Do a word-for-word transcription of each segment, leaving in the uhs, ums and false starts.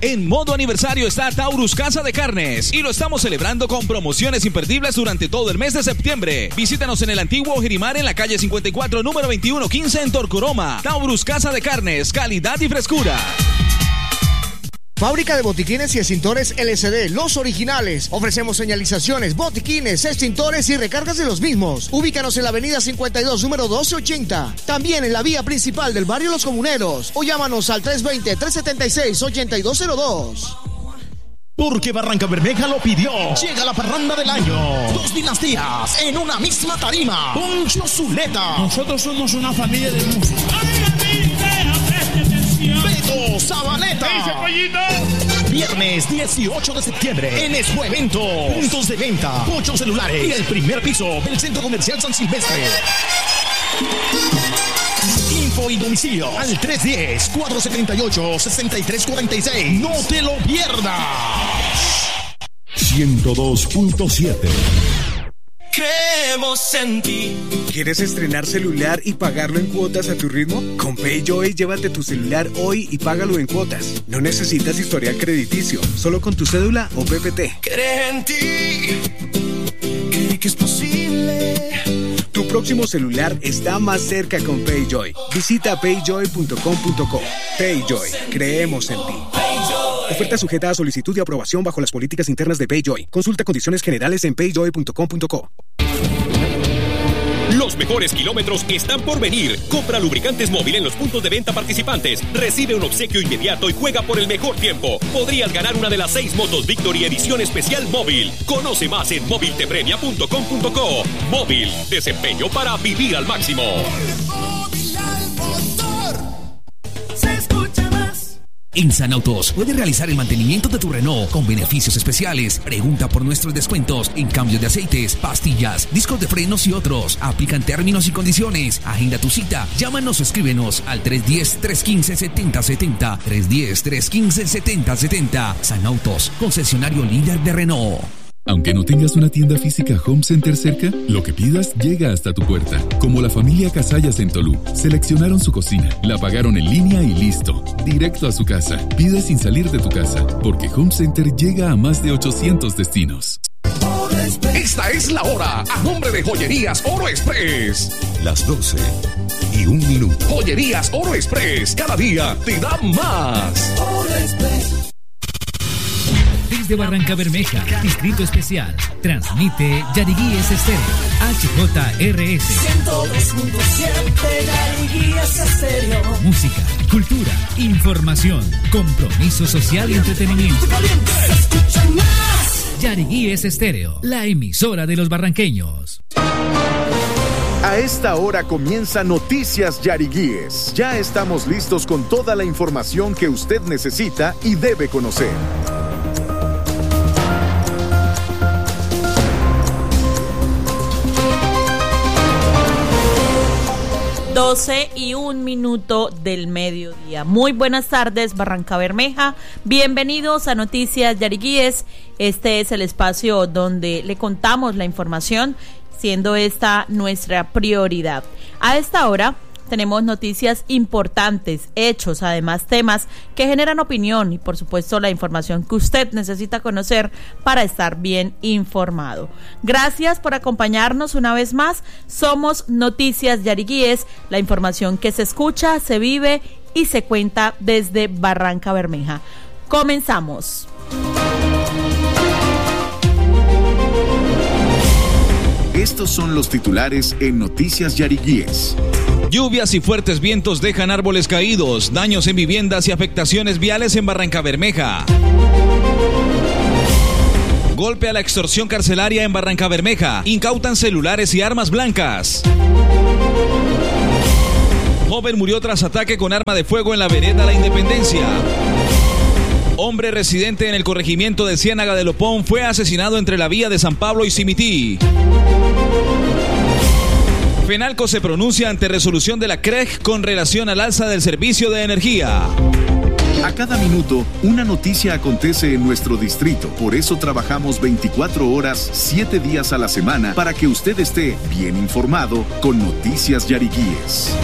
En modo aniversario está Taurus Casa de Carnes y lo estamos celebrando con promociones imperdibles durante todo el mes de septiembre. Visítanos en el antiguo Girimar en la calle cincuenta y cuatro, número veintiuno quince en Torcoroma. Taurus Casa de Carnes, calidad y frescura. Fábrica de botiquines y extintores L C D, los originales. Ofrecemos señalizaciones, botiquines, extintores y recargas de los mismos. Ubícanos en la avenida cincuenta y dos, número doce ochenta. También en la vía principal del barrio Los Comuneros. O llámanos al tres dos cero, tres siete seis, ocho dos cero dos. Porque Barranca Bermeja lo pidió. Llega la parranda del año. Dos dinastías en una misma tarima. Poncho Zuleta. Nosotros somos una familia de músicos. Beto Sabaneta. Viernes dieciocho de septiembre en Expo Evento. Puntos de venta, ocho celulares y el primer piso del Centro Comercial San Silvestre. Info y domicilio al tres uno cero, cuatro siete ocho, seis tres cuatro seis. No te lo pierdas. ciento dos punto siete. Creemos en ti. ¿Quieres estrenar celular y pagarlo en cuotas a tu ritmo? Con PayJoy llévate tu celular hoy y págalo en cuotas. No necesitas historial crediticio, solo con tu cédula o P P T. Cree en ti, cree que es posible. Tu próximo celular está más cerca con PayJoy. Visita payjoy punto com punto co. PayJoy, creemos en ti. Oferta sujeta a solicitud y aprobación bajo las políticas internas de PayJoy. Consulta condiciones generales en payjoy punto com punto co. Los mejores kilómetros están por venir. Compra lubricantes móvil en los puntos de venta participantes. Recibe un obsequio inmediato y juega por el mejor tiempo. Podrías ganar una de las seis motos Victory Edición Especial Móvil. Conoce más en móvil te premia punto com punto co. Móvil, desempeño para vivir al máximo. En Sanautos puedes realizar el mantenimiento de tu Renault con beneficios especiales. Pregunta por nuestros descuentos en cambios de aceites, pastillas, discos de frenos y otros. Aplican términos y condiciones. Agenda tu cita. Llámanos o escríbenos al tres uno cero, tres uno cinco, siete cero siete cero. tres uno cero, tres uno cinco, siete cero siete cero. Sanautos, concesionario líder de Renault. Aunque no tengas una tienda física Home Center cerca, lo que pidas llega hasta tu puerta. Como la familia Casallas en Tolú. Seleccionaron su cocina, la pagaron en línea y listo. Directo a su casa. Pide sin salir de tu casa, porque Home Center llega a más de ochocientos destinos. Esta es la hora, a nombre de Joyerías Oro Express. Las doce y un minuto. Joyerías Oro Express, cada día te da más. Oro Express. Desde Barranca Bermeja, Distrito Especial, transmite Yariguíes Estéreo, H J R S. ciento dos punto siete Yariguíes Estéreo. Música, cultura, información, compromiso social y entretenimiento. Se escucha más. Yariguíes Estéreo, la emisora de los barranqueños. A esta hora comienza Noticias Yariguíes. Ya estamos listos con toda la información que usted necesita y debe conocer. doce y un minuto del mediodía. Muy buenas tardes, Barranca Bermeja. Bienvenidos a Noticias Yariguíes. Este es el espacio donde le contamos la información, siendo esta nuestra prioridad. A esta hora tenemos noticias importantes, hechos, además temas que generan opinión y por supuesto la información que usted necesita conocer para estar bien informado. Gracias por acompañarnos una vez más. Somos Noticias Yariguíes, la información que se escucha, se vive y se cuenta desde Barranca Bermeja. Comenzamos. Estos son los titulares en Noticias Yariguíes. Lluvias y fuertes vientos dejan árboles caídos, daños en viviendas y afectaciones viales en Barranca Bermeja. Golpe a la extorsión carcelaria en Barranca Bermeja. Incautan celulares y armas blancas. Joven murió tras ataque con arma de fuego en la vereda La Independencia. Hombre residente en el corregimiento de Ciénaga de Lopón fue asesinado entre la vía de San Pablo y Simití. Fenalco se pronuncia ante resolución de la C R E G con relación al alza del servicio de energía. A cada minuto, una noticia acontece en nuestro distrito. Por eso trabajamos veinticuatro horas, siete días a la semana, para que usted esté bien informado con Noticias Yariguíes.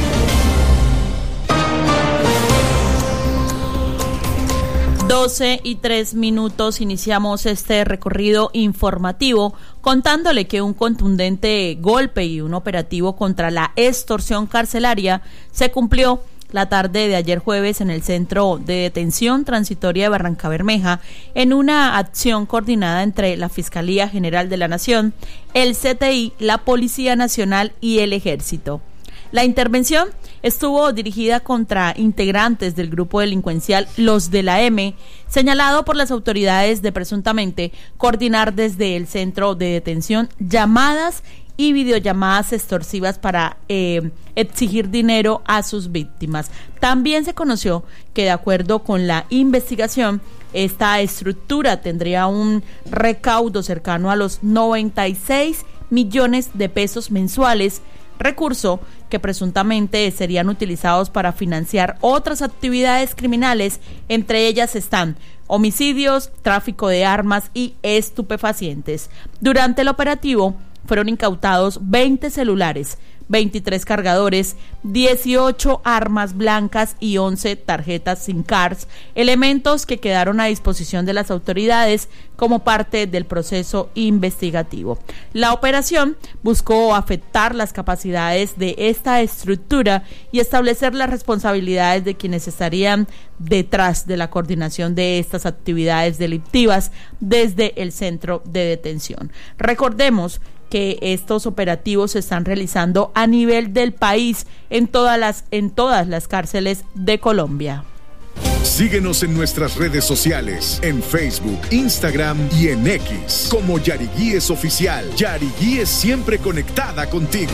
doce y tres minutos iniciamos este recorrido informativo contándole que un contundente golpe y un operativo contra la extorsión carcelaria se cumplió la tarde de ayer jueves en el Centro de Detención Transitoria de Barrancabermeja en una acción coordinada entre la Fiscalía General de la Nación, el C T I, la Policía Nacional y el Ejército. La intervención estuvo dirigida contra integrantes del grupo delincuencial Los de la M, señalado por las autoridades de presuntamente coordinar desde el centro de detención llamadas y videollamadas extorsivas para eh, exigir dinero a sus víctimas. También se conoció que, de acuerdo con la investigación, esta estructura tendría un recaudo cercano a los noventa y seis millones de pesos mensuales, recurso que presuntamente serían utilizados para financiar otras actividades criminales, entre ellas están homicidios, tráfico de armas y estupefacientes. Durante el operativo fueron incautados veinte celulares, veintitrés cargadores, dieciocho armas blancas y once tarjetas SIM cards, elementos que quedaron a disposición de las autoridades como parte del proceso investigativo. La operación buscó afectar las capacidades de esta estructura y establecer las responsabilidades de quienes estarían detrás de la coordinación de estas actividades delictivas desde el centro de detención. Recordemos que estos operativos se están realizando a nivel del país en todas las en todas las cárceles de Colombia. Síguenos en nuestras redes sociales, en Facebook, Instagram y en X, como Yariguíes Oficial. Yariguíes, siempre conectada contigo.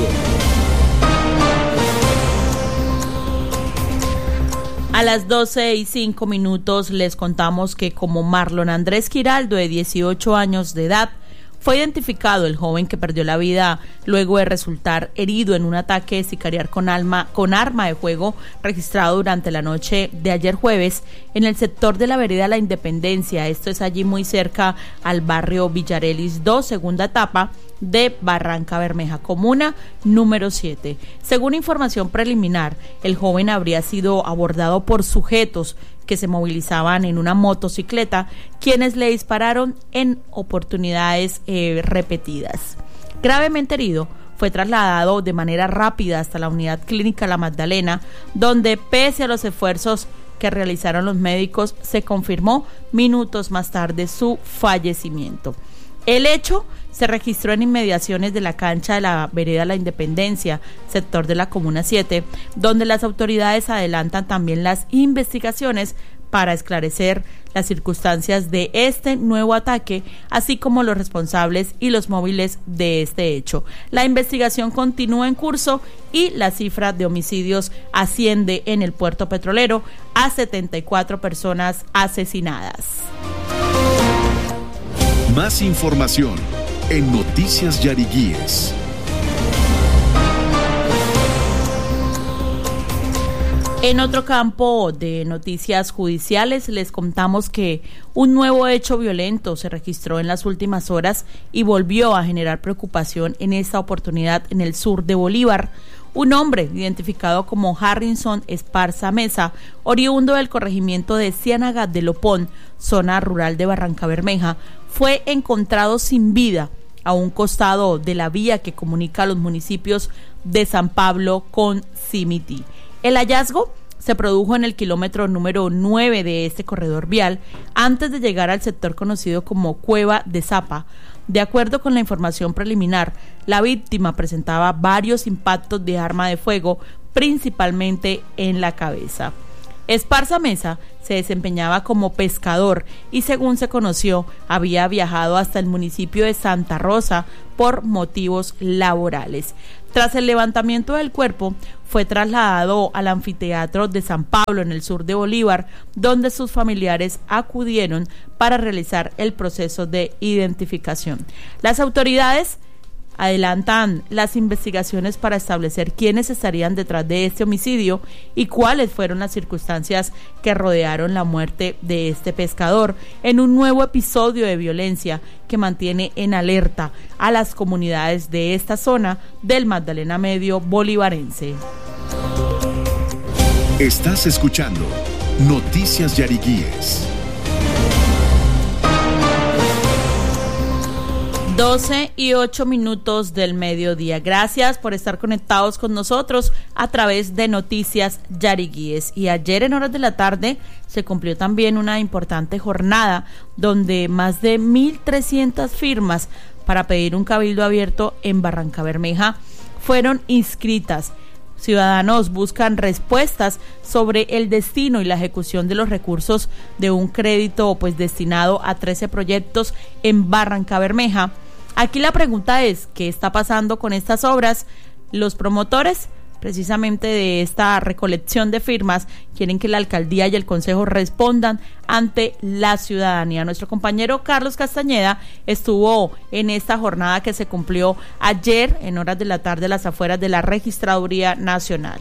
A las doce y cinco minutos les contamos que como Marlon Andrés Giraldo, de dieciocho años de edad, fue identificado el joven que perdió la vida luego de resultar herido en un ataque sicarial con, alma, con arma de fuego registrado durante la noche de ayer jueves en el sector de la vereda La Independencia. Esto es allí muy cerca al barrio Villarelis dos, segunda etapa de Barrancabermeja, comuna número siete. Según información preliminar, el joven habría sido abordado por sujetos que se movilizaban en una motocicleta, quienes le dispararon en oportunidades eh, repetidas. Gravemente herido, fue trasladado de manera rápida hasta la unidad clínica La Magdalena, donde, pese a los esfuerzos que realizaron los médicos, se confirmó minutos más tarde su fallecimiento. El hecho se registró en inmediaciones de la cancha de la vereda La Independencia, sector de la Comuna siete, donde las autoridades adelantan también las investigaciones para esclarecer las circunstancias de este nuevo ataque, así como los responsables y los móviles de este hecho. La investigación continúa en curso y la cifra de homicidios asciende en el puerto petrolero a setenta y cuatro personas asesinadas. Más información en Noticias Yariguíes. En otro campo de noticias judiciales les contamos que un nuevo hecho violento se registró en las últimas horas y volvió a generar preocupación, en esta oportunidad en el sur de Bolívar. Un hombre identificado como Harrison Esparza Mesa, oriundo del corregimiento de Ciénaga de Lopón, zona rural de Barrancabermeja, fue encontrado sin vida a un costado de la vía que comunica los municipios de San Pablo con Cimití. El hallazgo se produjo en el kilómetro número nueve de este corredor vial, antes de llegar al sector conocido como Cueva de Zapa. De acuerdo con la información preliminar, la víctima presentaba varios impactos de arma de fuego, principalmente en la cabeza. Esparza Mesa se desempeñaba como pescador y, según se conoció, había viajado hasta el municipio de Santa Rosa por motivos laborales. Tras el levantamiento del cuerpo, fue trasladado al anfiteatro de San Pablo en el sur de Bolívar, donde sus familiares acudieron para realizar el proceso de identificación. Las autoridades adelantan las investigaciones para establecer quiénes estarían detrás de este homicidio y cuáles fueron las circunstancias que rodearon la muerte de este pescador, en un nuevo episodio de violencia que mantiene en alerta a las comunidades de esta zona del Magdalena Medio bolivarense. Estás escuchando Noticias Yariguíes. doce y ocho minutos del mediodía. Gracias por estar conectados con nosotros a través de Noticias Yariguíes. Y ayer en horas de la tarde se cumplió también una importante jornada donde más de mil trescientas firmas para pedir un cabildo abierto en Barrancabermeja fueron inscritas. Ciudadanos buscan respuestas sobre el destino y la ejecución de los recursos de un crédito pues destinado a trece proyectos en Barrancabermeja. Aquí la pregunta es, ¿qué está pasando con estas obras? Los promotores precisamente de esta recolección de firmas quieren que la alcaldía y el consejo respondan ante la ciudadanía. Nuestro compañero Carlos Castañeda estuvo en esta jornada que se cumplió ayer en horas de la tarde a las afueras de la Registraduría Nacional.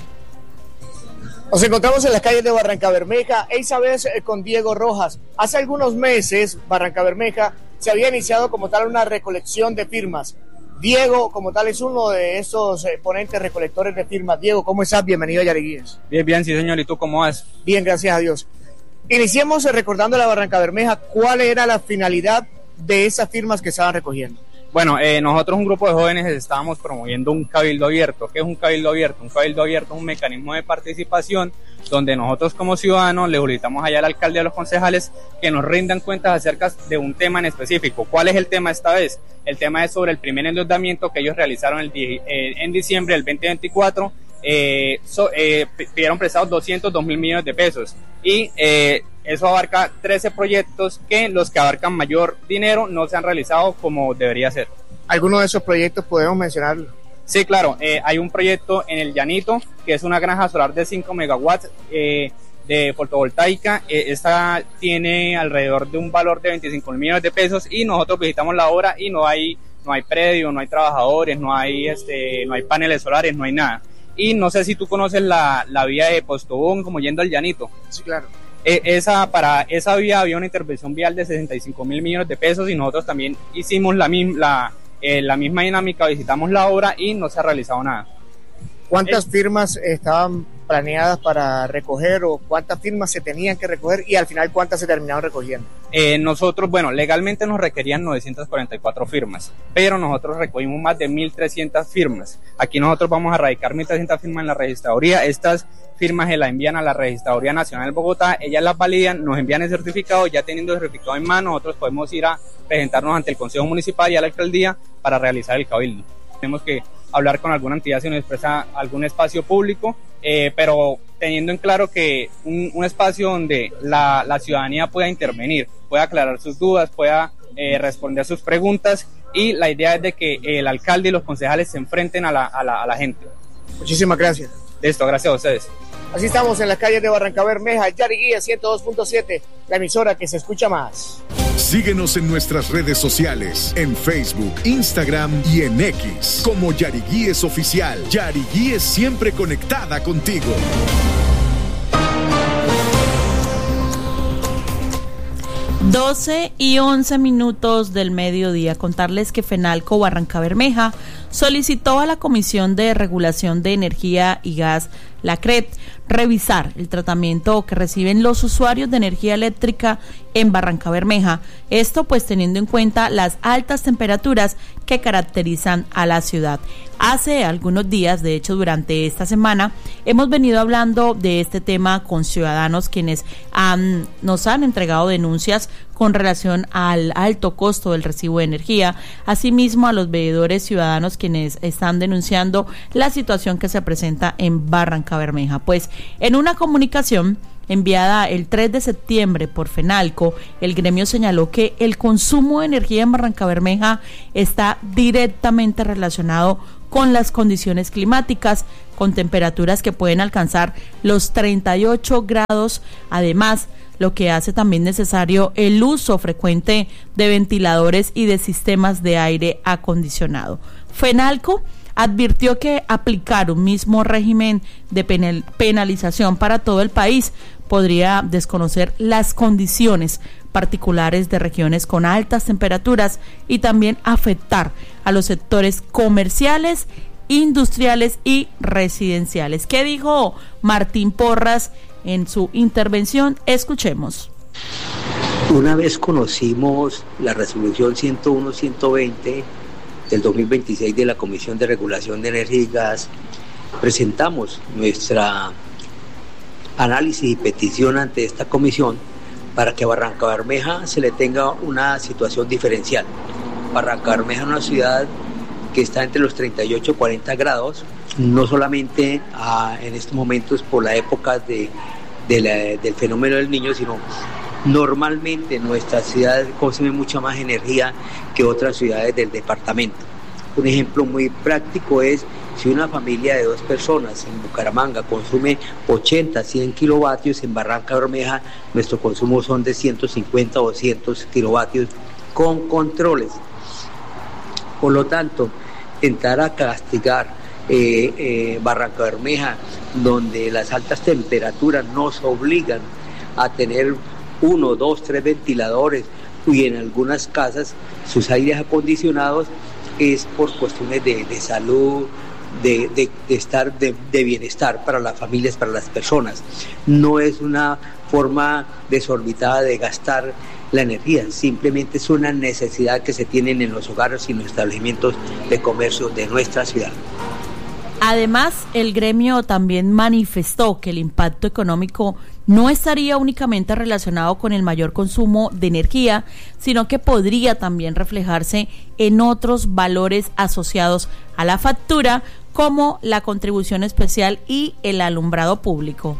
Nos encontramos en las calles de Barrancabermeja, esta vez con Diego Rojas. Hace algunos meses Barrancabermeja se había iniciado como tal una recolección de firmas. Diego, como tal, es uno de esos eh, ponentes recolectores de firmas. Diego, ¿cómo estás? Bienvenido a Yariguíes. Bien, bien, sí, señor. ¿Y tú cómo vas? Bien, gracias a Dios. Iniciemos eh, recordando a la Barrancabermeja, ¿cuál era la finalidad de esas firmas que estaban recogiendo? Bueno, eh, nosotros, un grupo de jóvenes, estábamos promoviendo un cabildo abierto. ¿Qué es un cabildo abierto? Un cabildo abierto es un mecanismo de participación donde nosotros como ciudadanos le solicitamos allá al alcalde y a los concejales que nos rindan cuentas acerca de un tema en específico. ¿Cuál es el tema esta vez? El tema es sobre el primer endeudamiento que ellos realizaron el, eh, en diciembre del veinte veinticuatro. Eh, so, eh, pidieron prestados doscientos dos mil millones de pesos y eh, eso abarca trece proyectos que los que abarcan mayor dinero no se han realizado como debería ser. ¿Alguno de esos proyectos podemos mencionarlo? Sí, claro, eh, hay un proyecto en el Llanito que es una granja solar de cinco megawatts eh, de fotovoltaica. Eh, esta tiene alrededor de un valor de veinticinco mil millones de pesos y nosotros visitamos la obra y no hay, no hay predio, no hay trabajadores, no hay, este, no hay paneles solares, no hay nada. Y no sé si tú conoces la, la vía de Postobón como yendo al Llanito. Sí, claro. Eh, esa, para esa vía había una intervención vial de sesenta y cinco mil millones de pesos y nosotros también hicimos la, la, eh, la misma dinámica, visitamos la obra y no se ha realizado nada. ¿Cuántas firmas estaban planeadas para recoger o cuántas firmas se tenían que recoger y al final cuántas se terminaron recogiendo? Eh, nosotros, bueno, legalmente nos requerían novecientas cuarenta y cuatro firmas, pero nosotros recogimos más de mil trescientas firmas. Aquí nosotros vamos a radicar mil trescientas firmas en la registraduría. Estas firmas se las envían a la Registraduría Nacional de Bogotá, ellas las validan, nos envían el certificado, ya teniendo el certificado en mano, nosotros podemos ir a presentarnos ante el Consejo Municipal y a la Alcaldía para realizar el cabildo. Tenemos que hablar con alguna entidad si nos expresa algún espacio público, eh, pero teniendo en claro que un, un espacio donde la, la ciudadanía pueda intervenir, pueda aclarar sus dudas, pueda eh, responder sus preguntas, y la idea es de que el alcalde y los concejales se enfrenten a la, a la, a la gente. Muchísimas gracias. Listo, gracias a ustedes. Así estamos en las calles de Barrancabermeja, Yariguíes ciento dos punto siete, la emisora que se escucha más. Síguenos en nuestras redes sociales, en Facebook, Instagram y en X, como Yariguíes Oficial. Yariguíes, siempre conectada contigo. doce y once minutos del mediodía. Contarles que Fenalco Barrancabermeja solicitó a la Comisión de Regulación de Energía y Gas, la C R E T, revisar el tratamiento que reciben los usuarios de energía eléctrica en Barrancabermeja. Esto pues teniendo en cuenta las altas temperaturas que caracterizan a la ciudad. Hace algunos días, de hecho durante esta semana, hemos venido hablando de este tema con ciudadanos quienes han, nos han entregado denuncias con relación al alto costo del recibo de energía, asimismo a los veedores ciudadanos quienes están denunciando la situación que se presenta en Barrancabermeja. Pues en una comunicación enviada el tres de septiembre por Fenalco, el gremio señaló que el consumo de energía en Barrancabermeja está directamente relacionado con las condiciones climáticas, con temperaturas que pueden alcanzar los treinta y ocho grados, además lo que hace también necesario el uso frecuente de ventiladores y de sistemas de aire acondicionado. Fenalco advirtió que aplicar un mismo régimen de penal, penalización para todo el país podría desconocer las condiciones particulares de regiones con altas temperaturas y también afectar a los sectores comerciales, industriales y residenciales. ¿Qué dijo Martín Porras en su intervención? Escuchemos. Una vez conocimos la resolución ciento uno ciento veinte del dos mil veintiséis de la Comisión de Regulación de Energía y Gas, presentamos nuestra análisis y petición ante esta comisión para que a Barranca Bermeja se le tenga una situación diferencial. Barranca Bermeja es una ciudad que está entre los treinta y ocho y cuarenta grados, no solamente ah, en estos momentos por la época de, de la, del fenómeno del Niño, sino normalmente nuestra ciudad consume mucha más energía que otras ciudades del departamento. Un ejemplo muy práctico es si una familia de dos personas en Bucaramanga consume ochenta, cien kilovatios, en Barranca Bermeja nuestro consumo son de ciento cincuenta o doscientos kilovatios con controles. Por lo tanto, entrar a castigar eh, eh, Barranca Bermeja, donde las altas temperaturas nos obligan a tener uno, dos, tres ventiladores y en algunas casas sus aires acondicionados, es por cuestiones de, de salud, de, de, de estar de, de bienestar para las familias, para las personas. No es una forma desorbitada de gastar la energía, simplemente es una necesidad que se tienen en los hogares y en los establecimientos de comercio de nuestra ciudad. Además, el gremio también manifestó que el impacto económico no estaría únicamente relacionado con el mayor consumo de energía, sino que podría también reflejarse en otros valores asociados a la factura, como la contribución especial y el alumbrado público.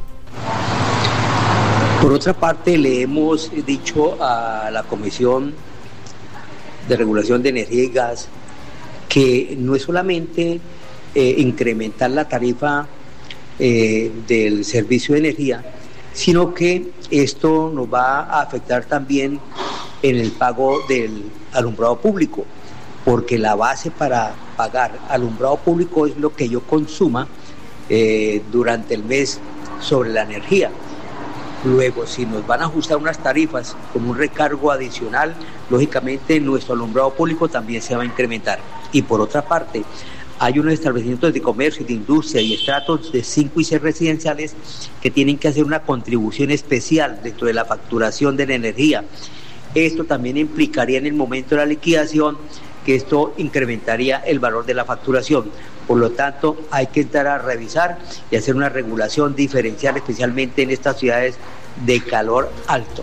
Por otra parte, le hemos dicho a la Comisión de Regulación de Energía y Gas que no es solamente eh, incrementar la tarifa eh, del servicio de energía, sino que esto nos va a afectar también en el pago del alumbrado público, porque la base para pagar alumbrado público es lo que yo consuma eh, durante el mes sobre la energía. Luego, si nos van a ajustar unas tarifas con un recargo adicional, lógicamente nuestro alumbrado público también se va a incrementar. Y por otra parte, hay unos establecimientos de comercio y de industria y estratos de cinco y seis residenciales que tienen que hacer una contribución especial dentro de la facturación de la energía. Esto también implicaría en el momento de la liquidación que esto incrementaría el valor de la facturación. Por lo tanto, hay que entrar a revisar y hacer una regulación diferencial, especialmente en estas ciudades de calor alto.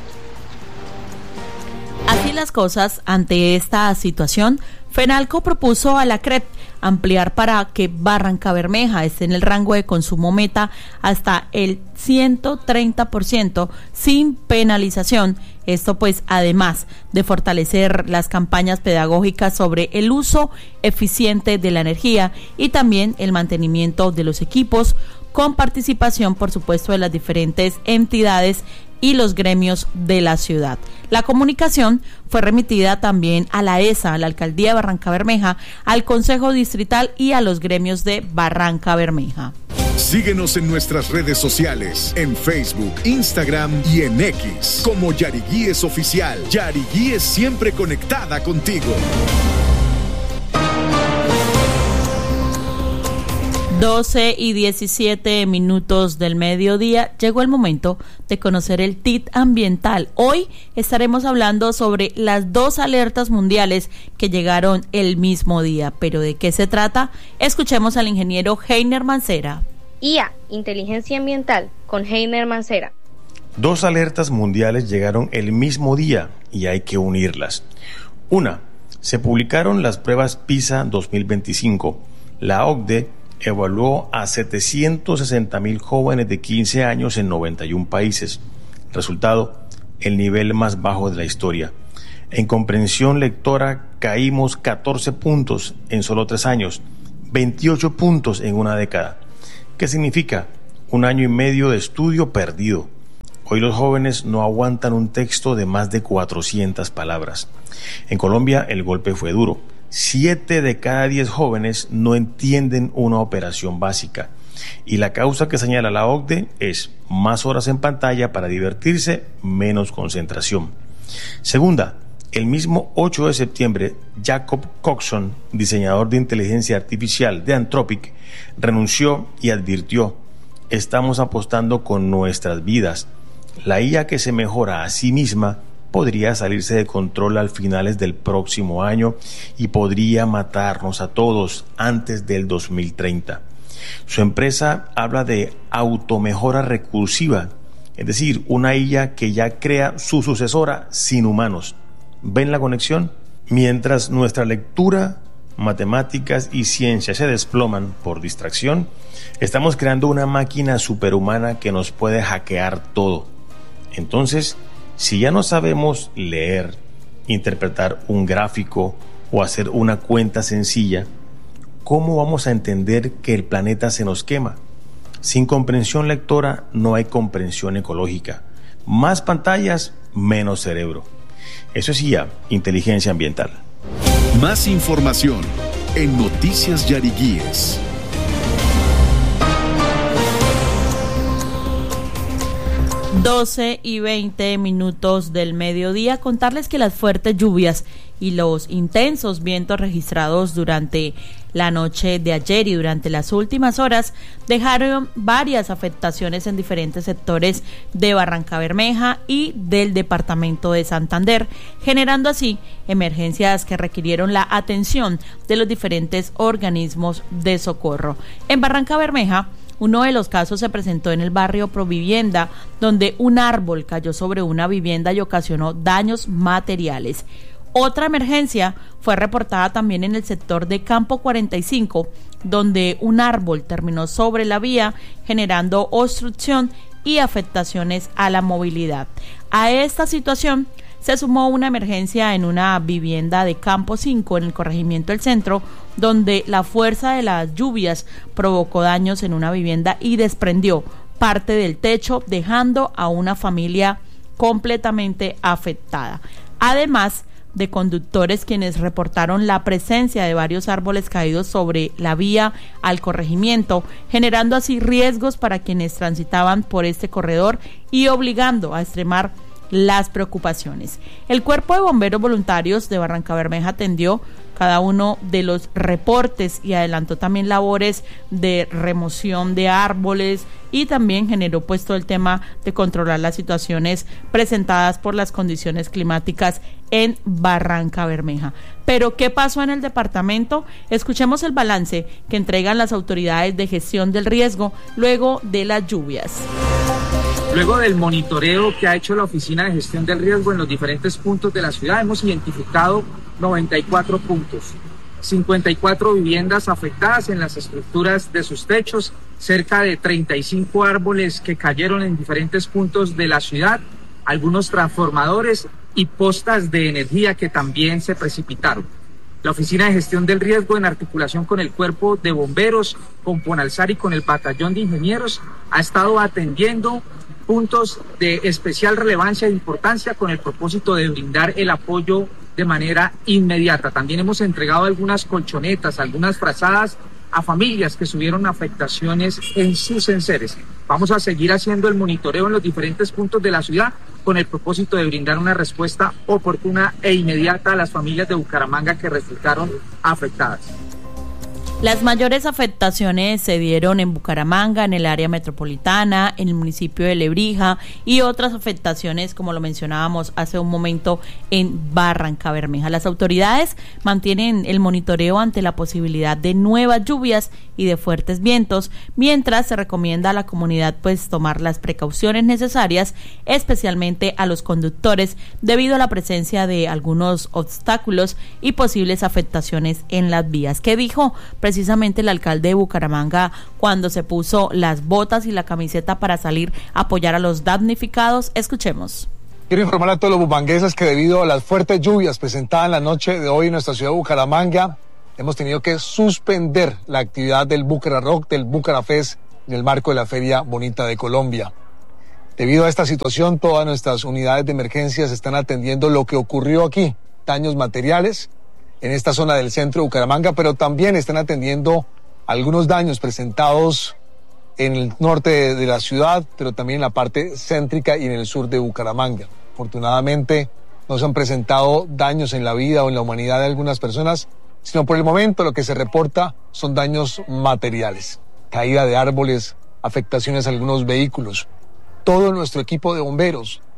Así las cosas, ante esta situación, FENALCO propuso a la C R E P ampliar para que Barranca Bermeja esté en el rango de consumo meta hasta el ciento treinta por ciento sin penalización. Esto pues además de fortalecer las campañas pedagógicas sobre el uso eficiente de la energía y también el mantenimiento de los equipos, con participación por supuesto de las diferentes entidades y los gremios de la ciudad. La comunicación fue remitida también a la E S A, a la Alcaldía de Barranca Bermeja, al Consejo Distrital y a los gremios de Barranca Bermeja. Síguenos en nuestras redes sociales, en Facebook, Instagram y en X, como Yariguíes Oficial. Yariguíes, siempre conectada contigo. doce y diecisiete minutos del mediodía, llegó el momento de conocer el T I D ambiental. Hoy estaremos hablando sobre las dos alertas mundiales que llegaron el mismo día. ¿Pero de qué se trata? Escuchemos al ingeniero Heiner Mancera. I A, Inteligencia Ambiental, con Heiner Mancera. Dos alertas mundiales llegaron el mismo día y hay que unirlas. Una, se publicaron las pruebas PISA dos mil veinticinco. La O C D E evaluó a setecientos sesenta mil jóvenes de quince años en noventa y uno países. Resultado, el nivel más bajo de la historia. En comprensión lectora caímos catorce puntos en solo tres años, veintiocho puntos en una década. ¿Qué significa? Un año y medio de estudio perdido. Hoy los jóvenes no aguantan un texto de más de cuatrocientas palabras. En Colombia el golpe fue duro. Siete de cada diez jóvenes no entienden una operación básica. Y la causa que señala la O C D E es más horas en pantalla para divertirse, menos concentración. Segunda, el mismo ocho de septiembre, Jacob Coxon, diseñador de inteligencia artificial de Anthropic, renunció y advirtió: estamos apostando con nuestras vidas. La I A que se mejora a sí misma podría salirse de control al finales del próximo año y podría matarnos a todos antes del dos mil treinta. Su empresa habla de automejora recursiva, es decir, una I A que ya crea su sucesora sin humanos. ¿Ven la conexión? Mientras nuestra lectura, matemáticas y ciencia se desploman por distracción, estamos creando una máquina superhumana que nos puede hackear todo. Entonces, si ya no sabemos leer, interpretar un gráfico o hacer una cuenta sencilla, ¿cómo vamos a entender que el planeta se nos quema? Sin comprensión lectora no hay comprensión ecológica. Más pantallas, menos cerebro. Eso es I A, inteligencia ambiental. Más información en Noticias Yariguíes. doce y veinte minutos del mediodía. Contarles que las fuertes lluvias y los intensos vientos registrados durante la noche de ayer y durante las últimas horas dejaron varias afectaciones en diferentes sectores de Barrancabermeja y del departamento de Santander, generando así emergencias que requirieron la atención de los diferentes organismos de socorro. En Barrancabermeja, uno de los casos se presentó en el barrio Provivienda, donde un árbol cayó sobre una vivienda y ocasionó daños materiales. Otra emergencia fue reportada también en el sector de Campo cuarenta y cinco, donde un árbol terminó sobre la vía, generando obstrucción y afectaciones a la movilidad. A esta situación se sumó una emergencia en una vivienda de Campo cinco en el corregimiento del Centro, donde la fuerza de las lluvias provocó daños en una vivienda y desprendió parte del techo, dejando a una familia completamente afectada. Además de conductores quienes reportaron la presencia de varios árboles caídos sobre la vía al corregimiento, generando así riesgos para quienes transitaban por este corredor y obligando a extremar las preocupaciones. El Cuerpo de Bomberos Voluntarios de Barrancabermeja atendió cada uno de los reportes y adelantó también labores de remoción de árboles y también generó pues todo el tema de controlar las situaciones presentadas por las condiciones climáticas en Barrancabermeja. Pero ¿qué pasó en el departamento? Escuchemos el balance que entregan las autoridades de gestión del riesgo luego de las lluvias. Luego del monitoreo que ha hecho la Oficina de Gestión del Riesgo en los diferentes puntos de la ciudad, hemos identificado noventa y cuatro puntos, cincuenta y cuatro viviendas afectadas en las estructuras de sus techos, cerca de treinta y cinco árboles que cayeron en diferentes puntos de la ciudad, algunos transformadores y postas de energía que también se precipitaron. La Oficina de Gestión del Riesgo, en articulación con el Cuerpo de Bomberos, con Ponalsar y con el Batallón de Ingenieros, ha estado atendiendo puntos de especial relevancia e importancia con el propósito de brindar el apoyo de manera inmediata. También hemos entregado algunas colchonetas, algunas frazadas a familias que tuvieron afectaciones en sus enseres. Vamos a seguir haciendo el monitoreo en los diferentes puntos de la ciudad con el propósito de brindar una respuesta oportuna e inmediata a las familias de Bucaramanga que resultaron afectadas. Las mayores afectaciones se dieron en Bucaramanga, en el área metropolitana, en el municipio de Lebrija y otras afectaciones, como lo mencionábamos hace un momento, en Barrancabermeja. Las autoridades mantienen el monitoreo ante la posibilidad de nuevas lluvias y de fuertes vientos, mientras se recomienda a la comunidad pues tomar las precauciones necesarias, especialmente a los conductores, debido a la presencia de algunos obstáculos y posibles afectaciones en las vías. ¿Qué dijo precisamente el alcalde de Bucaramanga cuando se puso las botas y la camiseta para salir a apoyar a los damnificados? Escuchemos. Quiero informar a todos los bumangueses que debido a las fuertes lluvias presentadas en la noche de hoy en nuestra ciudad de Bucaramanga, hemos tenido que suspender la actividad del Bucara Rock, del Bucara Fest, en el marco de la Feria Bonita de Colombia. Debido a esta situación, todas nuestras unidades de emergencias están atendiendo lo que ocurrió aquí, daños materiales en esta zona del centro de Bucaramanga, pero también están atendiendo algunos daños presentados en el norte de, de la ciudad, pero también en la parte céntrica y en el sur de Bucaramanga. Afortunadamente no se han presentado daños en la vida o en la humanidad de algunas personas, sino por el momento lo que se reporta son daños materiales, caída de árboles, afectaciones a algunos vehículos. Todo nuestro equipo de bomberos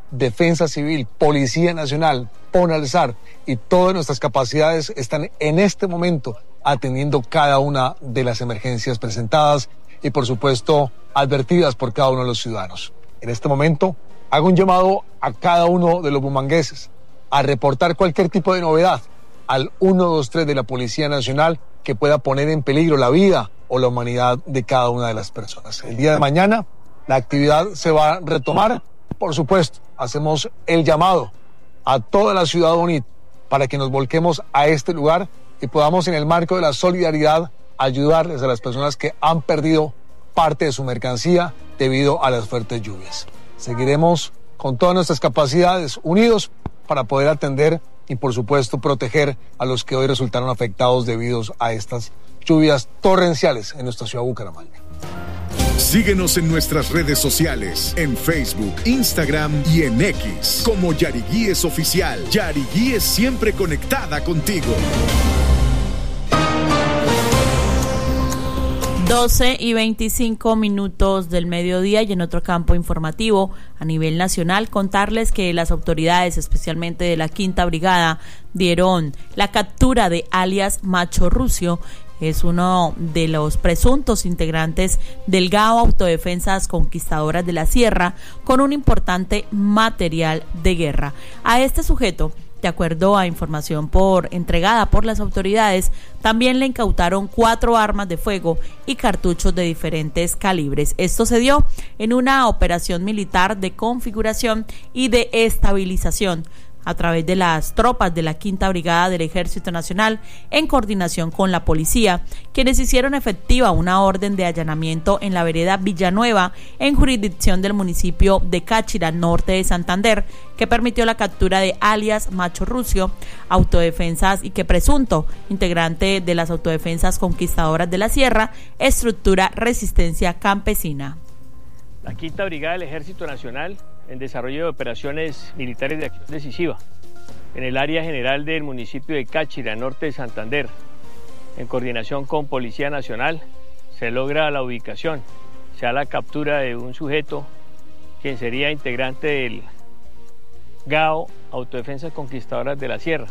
Defensa Civil, Policía Nacional, PONALSAR y todas nuestras capacidades están en este momento atendiendo cada una de las emergencias presentadas y por supuesto advertidas por cada uno de los ciudadanos. En este momento hago un llamado a cada uno de los bumangueses a reportar cualquier tipo de novedad al uno dos tres de la Policía Nacional que pueda poner en peligro la vida o la humanidad de cada una de las personas. El día de mañana la actividad se va a retomar. Por supuesto, hacemos el llamado a toda la ciudad bonita para que nos volquemos a este lugar y podamos en el marco de la solidaridad ayudarles a las personas que han perdido parte de su mercancía debido a las fuertes lluvias. Seguiremos con todas nuestras capacidades unidos para poder atender y por supuesto proteger a los que hoy resultaron afectados debido a estas lluvias torrenciales en nuestra ciudad de Bucaramanga. Síguenos en nuestras redes sociales, en Facebook, Instagram y en X, como Yariguíes Oficial. Yariguíes siempre conectada contigo. doce y veinticinco minutos del mediodía y en otro campo informativo a nivel nacional contarles que las autoridades, especialmente de la Quinta Brigada, dieron la captura de alias Macho Rucio. Es uno de los presuntos integrantes del G A O Autodefensas Conquistadoras de la Sierra con un importante material de guerra. A este sujeto, de acuerdo a información por entregada por las autoridades, también le incautaron cuatro armas de fuego y cartuchos de diferentes calibres. Esto se dio en una operación militar de configuración y de estabilización a través de las tropas de la Quinta Brigada del Ejército Nacional en coordinación con la policía, quienes hicieron efectiva una orden de allanamiento en la vereda Villanueva, en jurisdicción del municipio de Cáchira, norte de Santander, que permitió la captura de alias Macho Rucio, autodefensas y que presunto integrante de las Autodefensas Conquistadoras de la Sierra, estructura Resistencia Campesina. La Quinta Brigada del Ejército Nacional, en desarrollo de operaciones militares de acción decisiva en el área general del municipio de Cáchira, norte de Santander, en coordinación con Policía Nacional, se logra la ubicación, se da la captura de un sujeto quien sería integrante del G A O Autodefensas Conquistadoras de la Sierra,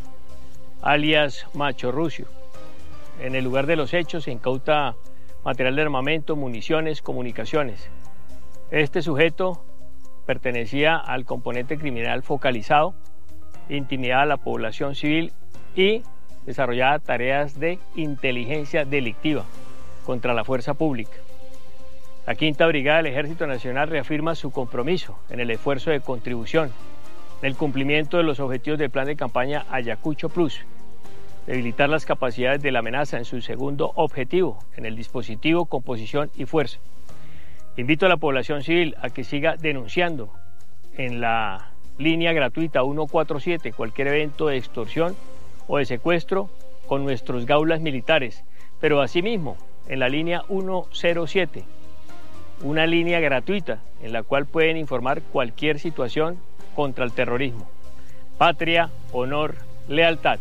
alias Macho Rucio. En el lugar de los hechos se incauta material de armamento, municiones, comunicaciones. Este sujeto pertenecía al componente criminal focalizado, intimidaba a la población civil y desarrollaba tareas de inteligencia delictiva contra la fuerza pública. La Quinta Brigada del Ejército Nacional reafirma su compromiso en el esfuerzo de contribución en el cumplimiento de los objetivos del plan de campaña Ayacucho Plus, debilitar las capacidades de la amenaza en su segundo objetivo, en el dispositivo, composición y fuerza. Invito a la población civil a que siga denunciando en la línea gratuita ciento cuarenta y siete cualquier evento de extorsión o de secuestro con nuestros gaulas militares, pero asimismo en la línea ciento siete, una línea gratuita en la cual pueden informar cualquier situación contra el terrorismo. Patria, honor, lealtad.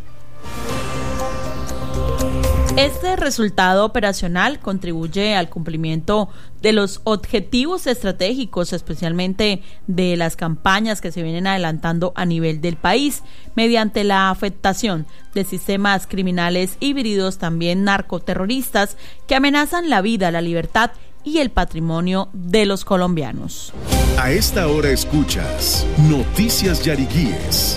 Este resultado operacional contribuye al cumplimiento de los objetivos estratégicos, especialmente de las campañas que se vienen adelantando a nivel del país, mediante la afectación de sistemas criminales híbridos, también narcoterroristas, que amenazan la vida, la libertad y el patrimonio de los colombianos. A esta hora escuchas Noticias Yariguíes.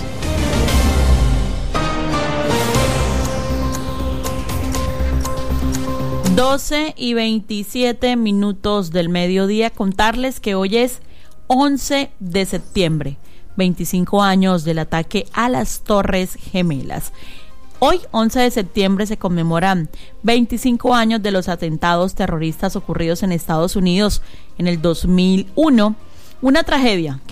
doce y veintisiete minutos del mediodía, contarles que hoy es once de septiembre, veinticinco años del ataque a las Torres Gemelas. Hoy, once de septiembre, se conmemoran veinticinco años de los atentados terroristas ocurridos en Estados Unidos en el dos mil uno, una tragedia que